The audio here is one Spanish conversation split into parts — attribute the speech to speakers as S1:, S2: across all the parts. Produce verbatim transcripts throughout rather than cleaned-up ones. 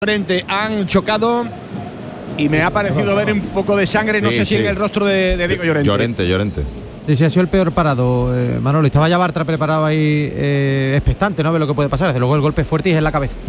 S1: Llorente han chocado y me ha parecido ver un poco de sangre, no
S2: sí,
S1: sé si
S2: sí.
S1: en el rostro de, de Diego Llorente.
S2: Llorente, Llorente.
S3: Sí, sí, ha sido el peor parado, eh, Manolo. Estaba ya Bartra preparado ahí, eh, expectante, ¿no? A ver lo que puede pasar. Desde luego el golpe es fuerte y es en la cabeza.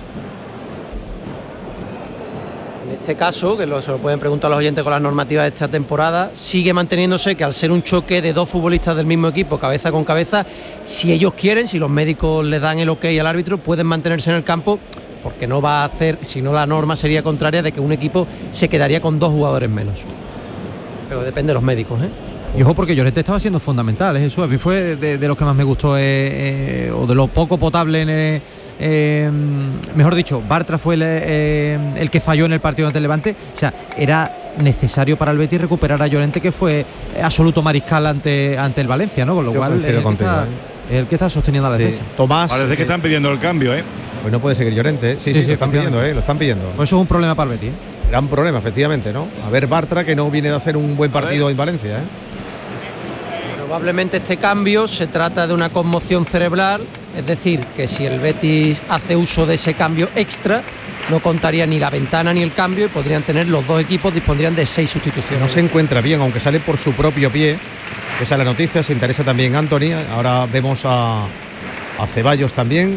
S4: En este caso, que lo, se lo pueden preguntar los oyentes con las normativas de esta temporada, sigue manteniéndose que al ser un choque de dos futbolistas del mismo equipo, cabeza con cabeza, si ellos quieren, si los médicos le dan el ok al árbitro, pueden mantenerse en el campo, porque no va a hacer, si no la norma sería contraria de que un equipo se quedaría con dos jugadores menos. Pero depende de los médicos, ¿eh?
S3: Y ojo, porque Llorente estaba siendo fundamental, ¿eh? Eso a mí fue de, de los que más me gustó, eh, eh, o de lo poco potable en el, eh, mejor dicho, Bartra fue el, eh, el que falló en el partido ante el Levante. O sea, era necesario para el Betis recuperar a Llorente, que fue absoluto mariscal ante, ante el Valencia, ¿no? Con lo
S5: Yo
S3: cual,
S5: coincido
S3: el
S5: contigo,
S3: que está,
S5: ¿eh?
S3: el que está sosteniendo a la
S5: Sí.
S3: defensa.
S5: Tomás.
S6: Parece que
S5: eh,
S6: están pidiendo el cambio, ¿eh?
S5: Pues no puede seguir Llorente, ¿eh? Sí,
S3: Sí,
S5: sí,
S3: sí,
S5: lo están pidiendo, ¿eh? Lo están pidiendo.
S3: Pues eso es un problema para el Betis, ¿eh?
S5: Gran problema, efectivamente, ¿no? A ver, Bartra, que no viene de hacer un buen partido en Valencia, ¿eh?
S4: Probablemente este cambio se trata de una conmoción cerebral, es decir, que si el Betis hace uso de ese cambio extra, no contaría ni la ventana ni el cambio y podrían tener los dos equipos, dispondrían de seis sustituciones.
S5: No se encuentra bien, aunque sale por su propio pie. Esa es la noticia, se interesa también Anthony. Ahora vemos a, a Ceballos también.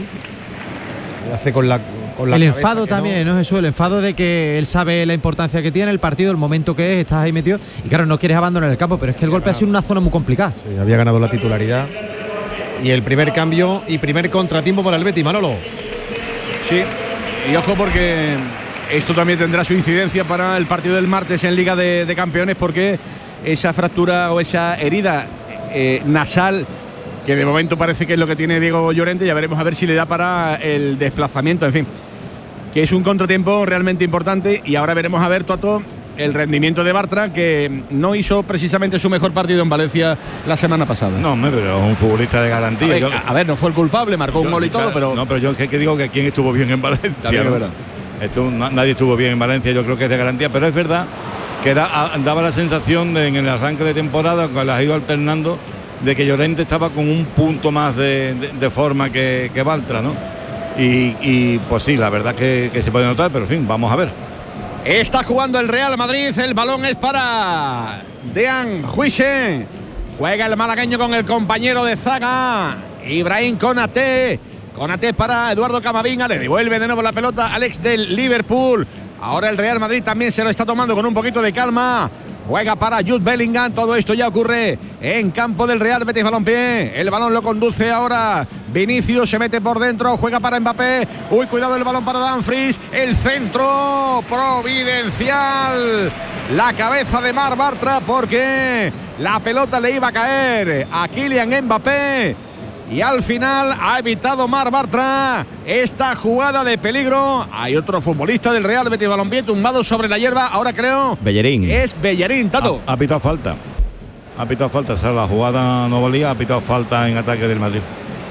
S5: Hace con la, con la
S3: el
S5: cabeza
S3: enfado
S5: que
S3: también, ¿no, Jesús? El enfado de que él sabe la importancia que tiene el partido, el momento que es, estás ahí metido y claro, no quieres abandonar el campo, pero es que el golpe ha sido una zona muy complicada.
S5: Sí, había ganado la titularidad. Y el primer cambio y primer contratiempo para el Betis, Manolo.
S1: Sí, y ojo porque esto también tendrá su incidencia para el partido del martes en Liga de, de Campeones, porque esa fractura o esa herida eh, nasal, que de momento parece que es lo que tiene Diego Llorente, ya veremos a ver si le da para el desplazamiento, en fin, que es un contratiempo realmente importante. Y ahora veremos a ver, Toto, el rendimiento de Bartra, que no hizo precisamente su mejor partido en Valencia la semana pasada.
S6: No, hombre, pero es un futbolista de garantía.
S1: A ver,
S6: Yo-
S1: a ver, no fue el culpable, marcó
S6: yo-
S1: un gol y todo,
S6: claro,
S1: pero...
S6: No, pero yo es que digo que quién estuvo bien en Valencia.
S1: También es
S6: ¿no?
S1: verdad.
S6: Estuvo- na- nadie estuvo bien en Valencia, yo creo que es de garantía, pero es verdad que da- a- daba la sensación de, en el arranque de temporada, que las ha ido alternando, de que Llorente estaba con un punto más de, de- de forma que, que Bartra, ¿no? Y, y, pues sí, la verdad que, que se puede notar, pero en fin, vamos a ver.
S1: Está jugando el Real Madrid, el balón es para Dean Huijsen. Juega el malagueño con el compañero de zaga, Ibrahim Konaté. Konaté para Eduardo Camavinga, le devuelve de nuevo la pelota al ex del Liverpool. Ahora el Real Madrid también se lo está tomando con un poquito de calma. Juega para Jude Bellingham, todo esto ya ocurre en campo del Real Betis Balompié. El balón lo conduce ahora Vinicius, se mete por dentro, juega para Mbappé. Uy, cuidado el balón para Dumfries. El centro providencial. La cabeza de Marc Bartra, porque la pelota le iba a caer a Kylian Mbappé. Y al final ha evitado Marc Bartra esta jugada de peligro. Hay otro futbolista del Real Betis Balompié tumbado sobre la hierba. Ahora creo
S2: Bellerín.
S1: es Bellerín, Tato.
S6: Ha, ha pitado falta. Ha pitado falta. O sea, la jugada no valía, ha pitado falta en ataque del Madrid.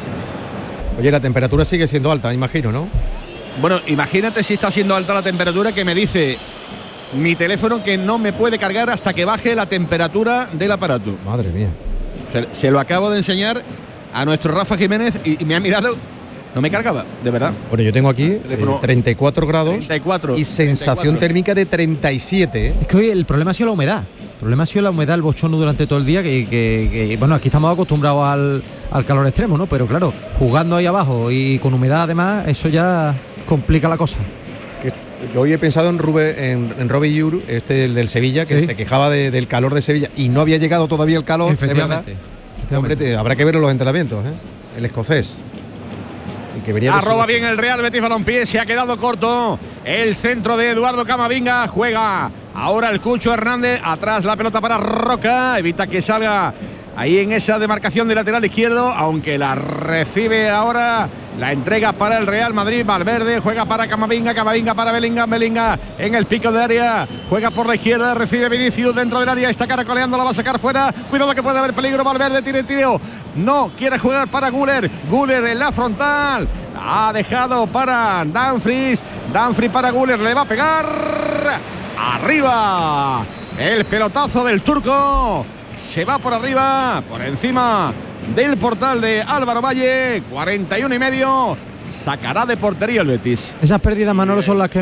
S5: Oye, la temperatura sigue siendo alta, imagino, ¿no?
S1: Bueno, imagínate si está siendo alta la temperatura, que me dice mi teléfono que no me puede cargar hasta que baje la temperatura del aparato.
S5: Madre mía.
S1: Se, se lo acabo de enseñar a nuestro Rafa Jiménez y, y me ha mirado. No me cargaba, de verdad.
S5: Bueno, yo tengo aquí
S1: Teléfono
S5: eh, treinta y cuatro grados
S1: treinta y cuatro,
S5: y sensación
S1: treinta y cuatro.
S5: térmica de treinta y siete, ¿eh?
S3: Es que hoy el problema ha sido la humedad. El problema ha sido la humedad, el bochorno durante todo el día, que, que- que, bueno, aquí estamos acostumbrados al, al calor extremo, ¿no? Pero claro, jugando ahí abajo y con humedad además, eso ya complica la cosa.
S5: Que yo hoy he pensado en Rube, en, en Robbie Yur, este el del Sevilla, que
S3: Sí.
S5: se quejaba de- del calor de Sevilla y no había llegado todavía el calor. de verdad.
S3: Efectivamente.
S5: Hombre, te- habrá que ver en los entrenamientos, ¿eh? El escocés. Y que venía de
S1: Arroba
S5: su-
S1: bien el Real Betis Balompié, se ha quedado corto el centro de Eduardo Camavinga, juega ahora el Cucho Hernández, atrás la pelota para Roca, evita que salga ahí en esa demarcación de lateral izquierdo, aunque la recibe ahora, la entrega para el Real Madrid. Valverde juega para Camavinga, Camavinga para Bellingham, Bellingham en el pico de área, juega por la izquierda, recibe Vinicius dentro del área, está caracoleando, la va a sacar fuera, cuidado que puede haber peligro. Valverde tiene tiro, no quiere jugar para Güler, Güler en la frontal, ha dejado para Dumfries, Dumfries para Güler, le va a pegar arriba, el pelotazo del turco. Se va por arriba, por encima del portal de Álvaro Valle, cuarenta y uno y medio, sacará de portería el Betis.
S3: Esas pérdidas, Manolo, son las que